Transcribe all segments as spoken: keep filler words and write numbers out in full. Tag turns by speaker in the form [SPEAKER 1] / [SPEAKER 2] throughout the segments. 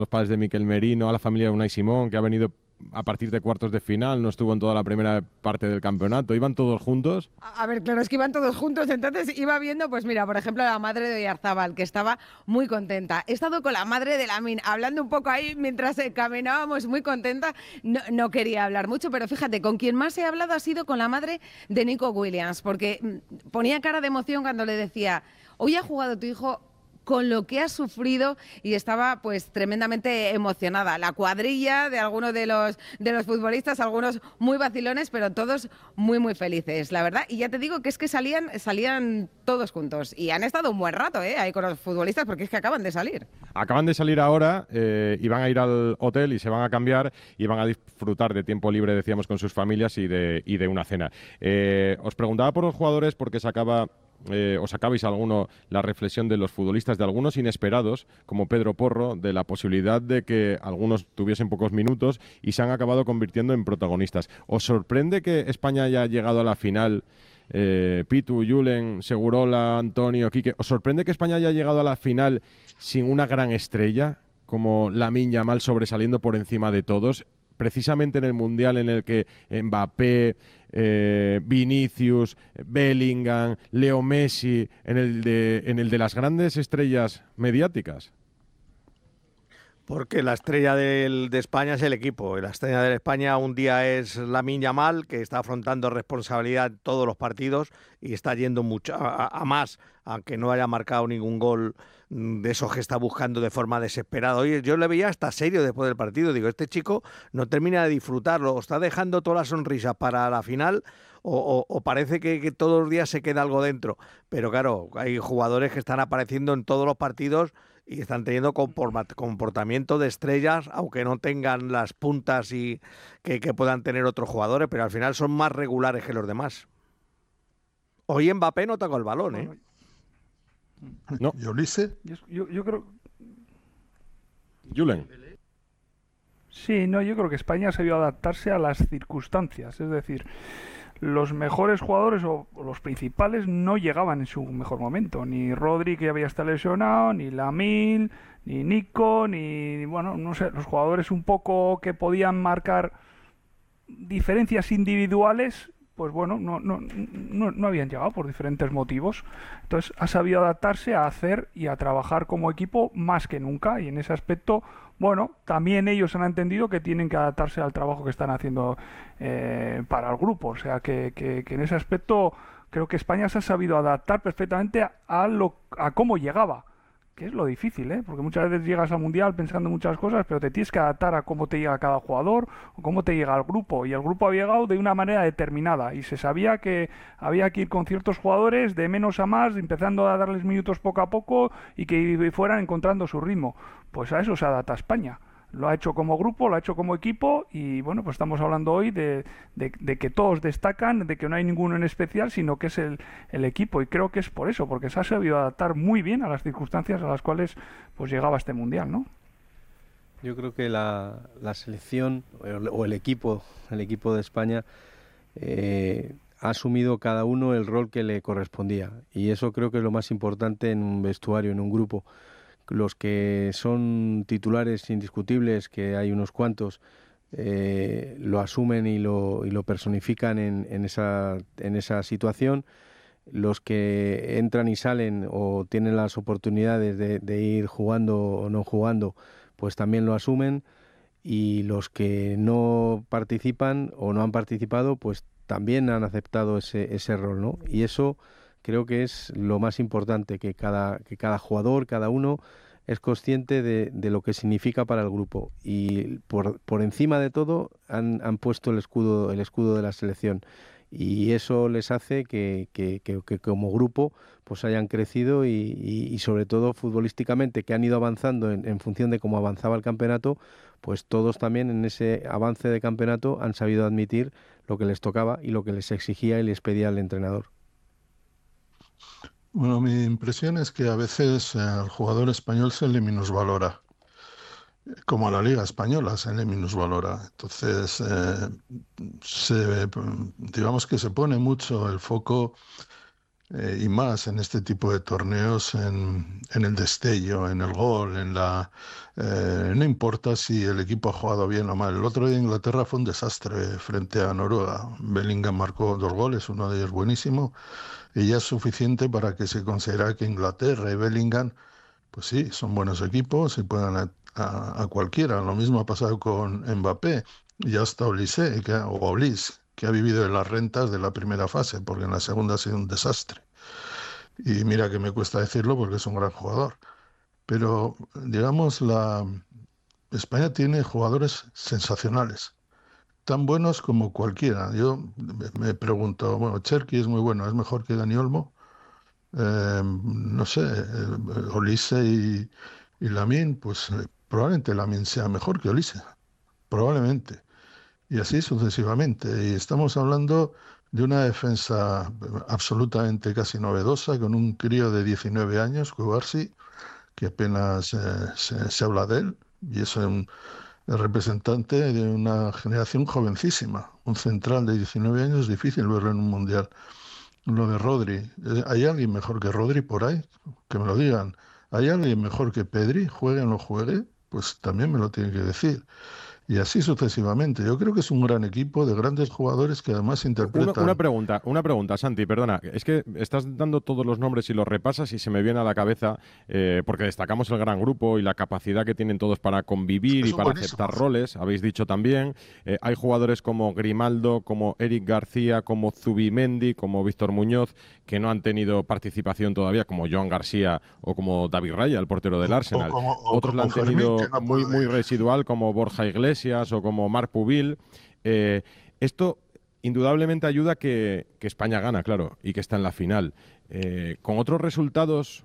[SPEAKER 1] los padres de Miquel Merino, a la familia de Unai Simón, que ha venido a partir de cuartos de final, no estuvo en toda la primera parte del campeonato. ¿Iban todos juntos?
[SPEAKER 2] A ver, claro, es que iban todos juntos, entonces iba viendo, pues mira, por ejemplo, a la madre de Oyarzábal, que estaba muy contenta. He estado con la madre de Lamine, hablando un poco ahí mientras caminábamos, muy contenta. No, no quería hablar mucho, pero fíjate, con quien más he hablado ha sido con la madre de Nico Williams, porque ponía cara de emoción cuando le decía, hoy ha jugado tu hijo con lo que ha sufrido, y estaba pues tremendamente emocionada. La cuadrilla de algunos de los, de los futbolistas, algunos muy vacilones, pero todos muy muy felices, la verdad. Y ya te digo que es que salían, salían todos juntos y han estado un buen rato ¿eh? ahí con los futbolistas, porque es que acaban de salir.
[SPEAKER 1] Acaban de salir ahora eh, y van a ir al hotel y se van a cambiar y van a disfrutar de tiempo libre, decíamos, con sus familias y de, y de una cena. Eh, os preguntaba por los jugadores porque se acaba... Eh, os acabáis alguno la reflexión de los futbolistas, de algunos inesperados, como Pedro Porro, de la posibilidad de que algunos tuviesen pocos minutos y se han acabado convirtiendo en protagonistas. ¿Os sorprende que España haya llegado a la final? Eh, Pitu, Julen, Segurola, Antonio, Quique, ¿os sorprende que España haya llegado a la final sin una gran estrella como Lamine Yamal sobresaliendo por encima de todos? Precisamente en el Mundial en el que Mbappé, eh, Vinicius, Bellingham, Leo Messi, en el, de, en el de las grandes estrellas mediáticas.
[SPEAKER 3] Porque la estrella del, de España es el equipo. La estrella de España un día es Lamine Yamal, que está afrontando responsabilidad en todos los partidos y está yendo mucho a, a más, aunque no haya marcado ningún gol de esos que está buscando de forma desesperada. Oye, yo le veía hasta serio después del partido. Digo, este chico no termina de disfrutarlo, está dejando todas las sonrisas para la final o, o, o parece que, que todos los días se queda algo dentro. Pero claro, hay jugadores que están apareciendo en todos los partidos y están teniendo comportamiento de estrellas, aunque no tengan las puntas y que, que puedan tener otros jugadores, pero al final son más regulares que los demás. Hoy Mbappé no tocó el balón, ¿eh?
[SPEAKER 1] No.
[SPEAKER 4] ¿Y Ulises?
[SPEAKER 5] Yo, yo, yo creo...
[SPEAKER 1] Julen.
[SPEAKER 5] Sí, no, yo creo que España se vio adaptarse a las circunstancias, es decir, los mejores jugadores o los principales no llegaban en su mejor momento, ni Rodri, que había estado lesionado, ni Lamine, ni Nico, ni, bueno, no sé, los jugadores un poco que podían marcar diferencias individuales, pues bueno, no, no, no, no habían llegado por diferentes motivos. Entonces ha sabido adaptarse a hacer y a trabajar como equipo más que nunca, y en ese aspecto, bueno, también ellos han entendido que tienen que adaptarse al trabajo que están haciendo eh, para el grupo. O sea que, que, que en ese aspecto creo que España se ha sabido adaptar perfectamente a, a, lo, a cómo llegaba, que es lo difícil, ¿eh? Porque muchas veces llegas al Mundial pensando en muchas cosas, pero te tienes que adaptar a cómo te llega cada jugador o cómo te llega el grupo, y el grupo había llegado de una manera determinada y se sabía que había que ir con ciertos jugadores de menos a más, empezando a darles minutos poco a poco y que fueran encontrando su ritmo. Pues a eso se adapta España. Lo ha hecho como grupo, lo ha hecho como equipo, y bueno, pues estamos hablando hoy de, de, de que todos destacan, de que no hay ninguno en especial, sino que es el, el equipo, y creo que es por eso, porque se ha sabido adaptar muy bien a las circunstancias a las cuales pues llegaba este Mundial, ¿no?
[SPEAKER 6] Yo creo que la, la selección o el equipo, el equipo de España eh, ha asumido cada uno el rol que le correspondía, y eso creo que es lo más importante en un vestuario, en un grupo. Los que son titulares indiscutibles, que hay unos cuantos, eh, lo asumen y lo, y lo personifican en, en, esa, en esa situación. Los que entran y salen o tienen las oportunidades de, de ir jugando o no jugando, pues también lo asumen. Y los que no participan o no han participado, pues también han aceptado ese, ese rol, ¿no? Y eso creo que es lo más importante, que cada, que cada jugador, cada uno, es consciente de, de lo que significa para el grupo. Y por, por encima de todo han, han puesto el escudo, el escudo de la selección. Y eso les hace que, que, que, que como grupo pues hayan crecido y, y, y sobre todo futbolísticamente, que han ido avanzando en, en función de cómo avanzaba el campeonato, pues todos también en ese avance de campeonato han sabido admitir lo que les tocaba y lo que les exigía y les pedía el entrenador.
[SPEAKER 4] Bueno, mi impresión es que a veces el jugador español se le minusvalora, como a la Liga Española se le minusvalora. Entonces, eh, se, digamos que se pone mucho el foco eh, y más en este tipo de torneos, en, en el destello, en el gol, en la eh, no importa si el equipo ha jugado bien o mal. El otro día Inglaterra fue un desastre frente a Noruega. Bellingham marcó dos goles, uno de ellos buenísimo, y ya es suficiente para que se considere que Inglaterra y Bellingham, pues sí, son buenos equipos y puedan a, a, a cualquiera. Lo mismo ha pasado con Mbappé y hasta Olise, que, o Olis, que ha vivido de las rentas de la primera fase, porque en la segunda ha sido un desastre. Y mira que me cuesta decirlo porque es un gran jugador. Pero, digamos, la España tiene jugadores sensacionales, tan buenos como cualquiera. Yo me me pregunto, bueno, Cherki es muy bueno, ¿es mejor que Dani Olmo? Eh, no sé, eh, Olise y, y Lamine, pues eh, probablemente Lamine sea mejor que Olise, probablemente. Y así sucesivamente. Y estamos hablando de una defensa absolutamente casi novedosa, con un crío de diecinueve años, Cubarsi, que apenas eh, se, se habla de él, y es un el representante de una generación jovencísima. Un central de diecinueve años es difícil verlo en un mundial. Lo de Rodri, eh, ¿hay alguien mejor que Rodri por ahí? Que me lo digan. ¿Hay alguien mejor que Pedri? Juegue o no juegue, pues también me lo tienen que decir. Y así sucesivamente. Yo creo que es un gran equipo de grandes jugadores que además
[SPEAKER 1] Una,
[SPEAKER 4] interpretan...
[SPEAKER 1] una pregunta, una pregunta, Santi, perdona. Es que estás dando todos los nombres y los repasas y se me viene a la cabeza, eh, porque destacamos el gran grupo y la capacidad que tienen todos para convivir y
[SPEAKER 4] Son
[SPEAKER 1] para
[SPEAKER 4] buenísimos.
[SPEAKER 1] aceptar roles, habéis dicho también. Eh, hay jugadores como Grimaldo, como Eric García, como Zubimendi, como Víctor Muñoz, que no han tenido participación todavía, como Joan García o como David Raya, el portero del
[SPEAKER 4] O
[SPEAKER 1] Arsenal.
[SPEAKER 4] como, o
[SPEAKER 1] Otros la
[SPEAKER 4] como
[SPEAKER 1] han
[SPEAKER 4] Fermín,
[SPEAKER 1] tenido
[SPEAKER 4] que no
[SPEAKER 1] muy, muy
[SPEAKER 4] puede...
[SPEAKER 1] residual, como Borja Iglesias o como Marc Pubil. Eh, esto indudablemente ayuda que, que España gana, claro, y que está en la final. Eh, con otros resultados,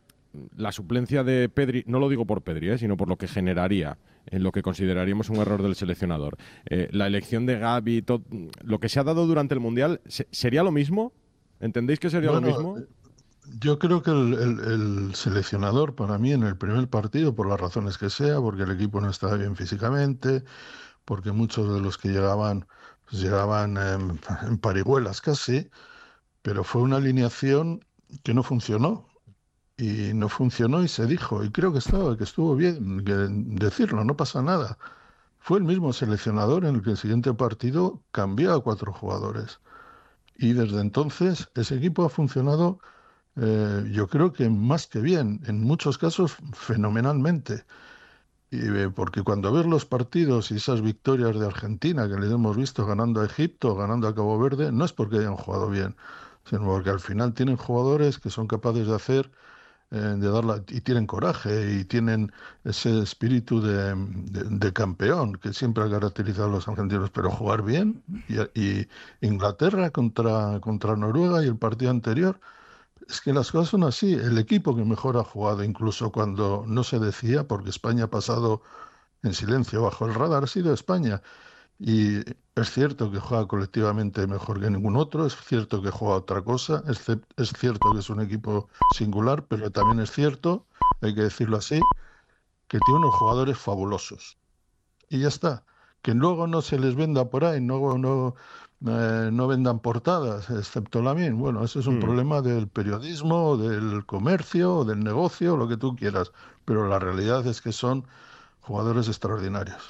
[SPEAKER 1] la suplencia de Pedri, no lo digo por Pedri, eh, sino por lo que generaría, en lo que consideraríamos un error del seleccionador. Eh, la elección de Gavi, todo, lo que se ha dado durante el Mundial, ¿se, ¿sería lo mismo? ¿Entendéis que sería
[SPEAKER 4] Bueno,
[SPEAKER 1] lo mismo?
[SPEAKER 4] yo creo que el, el- el seleccionador, para mí, en el primer partido, por las razones que sea, porque el equipo no estaba bien físicamente, porque muchos de los que llegaban, pues llegaban em, en parihuelas casi, pero fue una alineación que no funcionó. Y no funcionó y se dijo, y creo que estaba, que estuvo bien que decirlo, no pasa nada. Fue el mismo seleccionador en el que el siguiente partido cambió a cuatro jugadores. Y desde entonces ese equipo ha funcionado, eh, yo creo que más que bien, en muchos casos fenomenalmente. Y, eh, porque cuando ves los partidos y esas victorias de Argentina que les hemos visto ganando a Egipto, ganando a Cabo Verde, no es porque hayan jugado bien, sino porque al final tienen jugadores que son capaces de hacer, eh, de darla, y tienen coraje y tienen ese espíritu de, de- de campeón que siempre ha caracterizado a los argentinos, pero jugar bien. Y, y Inglaterra contra, contra Noruega y el partido anterior, es que las cosas son así. El equipo que mejor ha jugado, incluso cuando no se decía, porque España ha pasado en silencio bajo el radar, ha sido España. Y es cierto que juega colectivamente mejor que ningún otro, es cierto que juega otra cosa, es, ce- es cierto que es un equipo singular, pero también es cierto, hay que decirlo así, que tiene unos jugadores fabulosos. Y ya está. Que luego no se les venda por ahí, no, no, eh, no vendan portadas, excepto la mía. Bueno, ese es un
[SPEAKER 1] Mm.
[SPEAKER 4] problema del periodismo, del comercio, del negocio, lo que tú quieras. Pero la realidad es que son jugadores extraordinarios.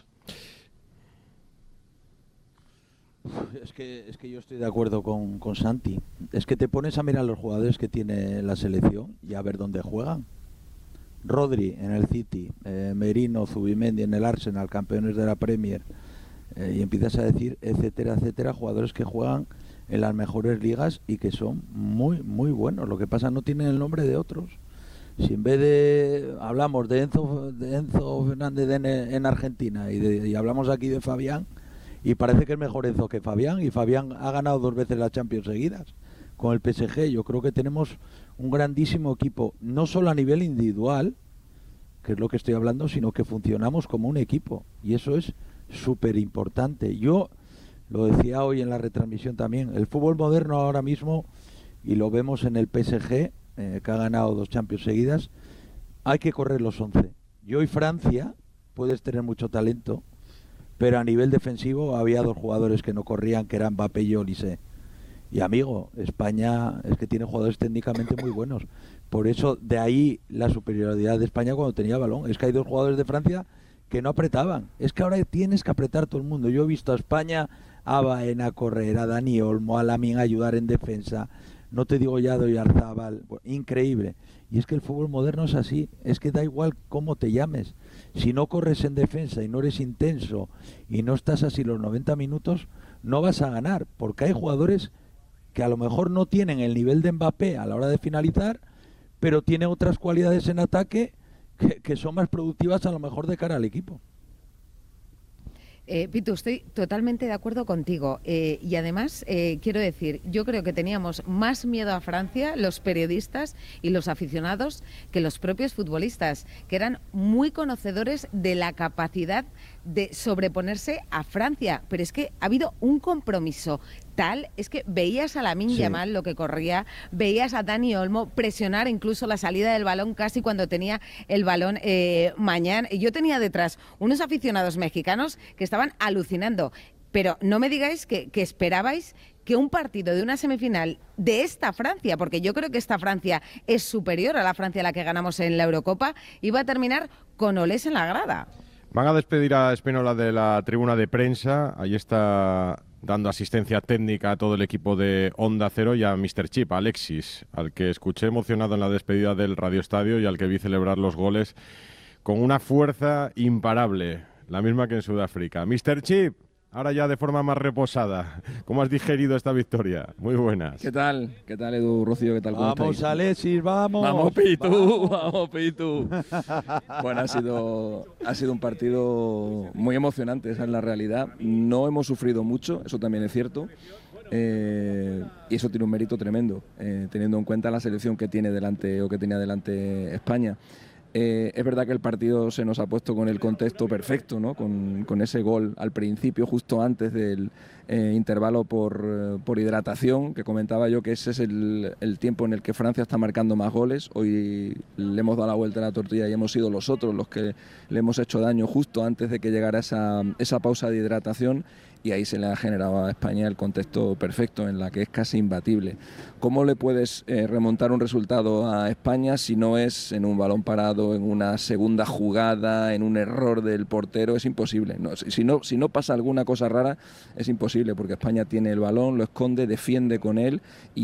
[SPEAKER 7] Es que, es que yo estoy de acuerdo con, con Santi. Es que te pones a mirar los jugadores que tiene la selección y a ver dónde juegan. Rodri en el City, eh, Merino, Zubimendi en el Arsenal, campeones de la Premier, eh, y empiezas a decir, etcétera, etcétera, jugadores que juegan en las mejores ligas y que son muy, muy buenos. Lo que pasa, no tienen el nombre de otros. Si en vez de hablamos de Enzo, de Enzo Fernández en, en Argentina y, de, y hablamos aquí de Fabián, y parece que es mejor Enzo que Fabián, y Fabián ha ganado dos veces la Champions seguidas con el P S G. Yo creo que tenemos un grandísimo equipo, no solo a nivel individual, que es lo que estoy hablando, sino que funcionamos como un equipo, y eso es súper importante. Yo lo decía hoy en la retransmisión también, el fútbol moderno ahora mismo, y lo vemos en el P S G, eh, que ha ganado dos Champions seguidas, hay que correr los once. Y hoy Francia, puedes tener mucho talento, pero a nivel defensivo había dos jugadores que no corrían, que eran Mbappé y Olise. Y amigo, España es que tiene jugadores técnicamente muy buenos. Por eso, de ahí la superioridad de España cuando tenía balón. Es que hay dos jugadores de Francia que no apretaban. Es que ahora tienes que apretar todo el mundo. Yo he visto a España, a Baena correr, a Dani Olmo, a Lamine ayudar en defensa. No te digo ya de Oyarzábal. Increíble. Y es que el fútbol moderno es así. Es que da igual cómo te llames. Si no corres en defensa y no eres intenso y no estás así los noventa minutos, no vas a ganar. Porque hay jugadores que a lo mejor no tienen el nivel de Mbappé a la hora de finalizar, pero tienen otras cualidades en ataque que, que son más productivas a lo mejor de cara al equipo.
[SPEAKER 2] Eh, Pitu, estoy totalmente de acuerdo contigo eh, y además eh, quiero decir, yo creo que teníamos más miedo a Francia, los periodistas y los aficionados, que los propios futbolistas, que eran muy conocedores de la capacidad de sobreponerse a Francia, pero es que ha habido un compromiso tal, es que veías a Lamine
[SPEAKER 7] Sí.
[SPEAKER 2] Yamal lo que corría, veías a Dani Olmo presionar incluso la salida del balón casi cuando tenía el balón eh, mañana. Yo tenía detrás unos aficionados mexicanos que estaban alucinando, pero no me digáis que, que esperabais que un partido de una semifinal de esta Francia, porque yo creo que esta Francia es superior a la Francia a la que ganamos en la Eurocopa, iba a terminar con olés en la grada.
[SPEAKER 1] Van a despedir a Spínola de la tribuna de prensa. Ahí está dando asistencia técnica a todo el equipo de Onda Cero y a míster Chip, a Alexis, al que escuché emocionado en la despedida del Radio Estadio y al que vi celebrar los goles con una fuerza imparable, la misma que en Sudáfrica. míster Chip, ahora ya de forma más reposada, ¿cómo has digerido esta victoria? Muy buenas.
[SPEAKER 8] ¿Qué tal? ¿Qué tal, Edu, Rocío? ¿Qué tal? ¿Cómo
[SPEAKER 7] Vamos,
[SPEAKER 8] estáis?
[SPEAKER 7] Alexis, vamos.
[SPEAKER 8] Vamos, Pitu,
[SPEAKER 7] Vamos.
[SPEAKER 8] vamos, Pitu. Bueno, ha sido, ha sido un partido muy emocionante, esa es la realidad. No hemos sufrido mucho, eso también es cierto. Eh, y eso tiene un mérito tremendo, eh, teniendo en cuenta la selección que tiene delante o que tenía delante España. Eh, es verdad que el partido se nos ha puesto con el contexto perfecto, ¿no? Con, con ese gol al principio, justo antes del eh, intervalo por, eh, por hidratación, que comentaba yo que ese es el, el tiempo en el que Francia está marcando más goles. Hoy le hemos dado la vuelta a la tortilla y hemos sido los otros los que le hemos hecho daño justo antes de que llegara esa, esa pausa de hidratación. Y ahí se le ha generado a España el contexto perfecto en la que es casi imbatible. ¿Cómo le puedes eh, remontar un resultado a España si no es en un balón parado, en una segunda jugada, en un error del portero? Es imposible. No, si, no, si no pasa alguna cosa rara, es imposible, porque España tiene el balón, lo esconde, defiende con él,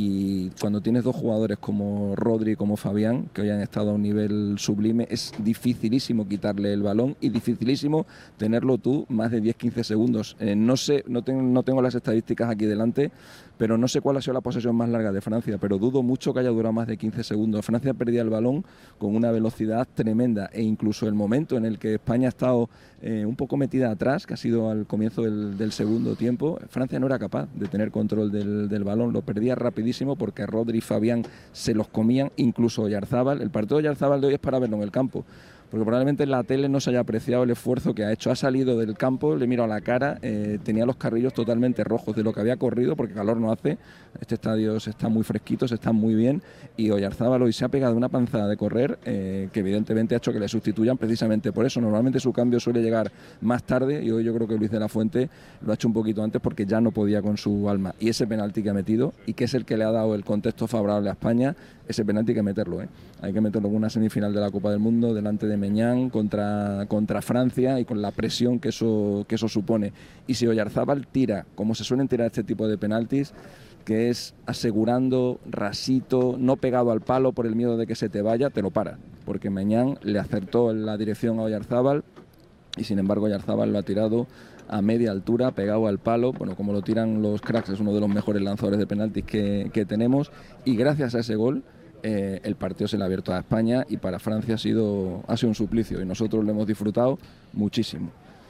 [SPEAKER 8] y cuando tienes dos jugadores como Rodri y como Fabián, que hoy han estado a un nivel sublime, es dificilísimo quitarle el balón y dificilísimo tenerlo tú más de diez a quince segundos. Eh, no sé No tengo, no tengo las estadísticas aquí delante, pero no sé cuál ha sido la posesión más larga de Francia, pero dudo mucho que haya durado más de quince segundos. Francia perdía el balón con una velocidad tremenda, e incluso el momento en el que España ha estado eh, un poco metida atrás, que ha sido al comienzo del, del segundo tiempo, Francia no era capaz de tener control del, del balón, lo perdía rapidísimo porque Rodri y Fabián se los comían, incluso Oyarzábal. El partido de Oyarzábal de hoy es para verlo en el campo, porque probablemente en la tele no se haya apreciado el esfuerzo que ha hecho. Ha salido del campo, le miro a la cara, eh, tenía los carrillos totalmente rojos de lo que había corrido, porque calor no hace. Este estadio se está muy fresquito, se está muy bien, y Oyarzábal hoy se ha pegado una panzada de correr eh, que evidentemente ha hecho que le sustituyan precisamente por eso. Normalmente su cambio suele llegar más tarde, y hoy yo creo que Luis de la Fuente lo ha hecho un poquito antes porque ya no podía con su alma. Y ese penalti que ha metido, y que es el que le ha dado el contexto favorable a España, ese penalti hay que meterlo, ¿eh? Hay que meterlo en una semifinal de la Copa del Mundo delante de Meñán contra, contra Francia, y con la presión que eso, que eso supone. Y si Oyarzábal tira, como se suelen tirar este tipo de penaltis, que es asegurando, rasito, no pegado al palo por el miedo de que se te vaya, te lo para, porque Meñán le acertó en la dirección a Oyarzábal, y sin embargo Oyarzábal lo ha tirado a media altura, pegado al palo. Bueno, como lo tiran los cracks, es uno de los mejores lanzadores de penaltis que, que tenemos, y gracias a ese gol eh, el partido se le ha abierto a España, y para Francia ha sido, ha sido un suplicio, y nosotros lo hemos disfrutado muchísimo.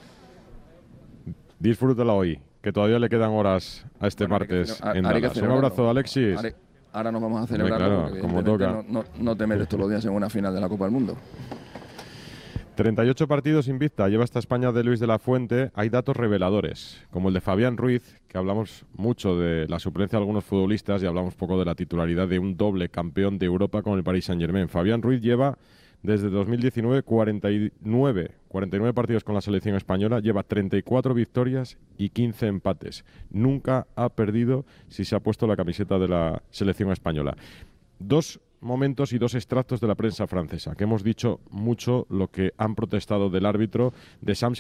[SPEAKER 1] Disfrútala hoy, que todavía le quedan horas a este
[SPEAKER 8] Bueno,
[SPEAKER 1] martes
[SPEAKER 8] que,
[SPEAKER 1] en
[SPEAKER 8] haré que
[SPEAKER 1] Dallas. Un
[SPEAKER 8] celebrarlo.
[SPEAKER 1] abrazo, Alexis.
[SPEAKER 8] Haré, ahora nos vamos a celebrarlo,
[SPEAKER 1] claro,
[SPEAKER 8] porque
[SPEAKER 1] como
[SPEAKER 8] evidentemente
[SPEAKER 1] toca.
[SPEAKER 8] no, no, no te metes todos los días en una final de la Copa del Mundo.
[SPEAKER 1] treinta y ocho partidos invicta lleva esta España de Luis de la Fuente. Hay datos reveladores, como el de Fabián Ruiz, que hablamos mucho de la suplencia de algunos futbolistas y hablamos poco de la titularidad de un doble campeón de Europa con el Paris Saint-Germain. Fabián Ruiz lleva desde dos mil diecinueve, cuarenta y nueve, cuarenta y nueve partidos con la selección española, lleva treinta y cuatro victorias y quince empates. Nunca ha perdido si se ha puesto la camiseta de la selección española. Dos momentos y dos extractos de la prensa francesa, que hemos dicho mucho lo que han protestado del árbitro, de Sam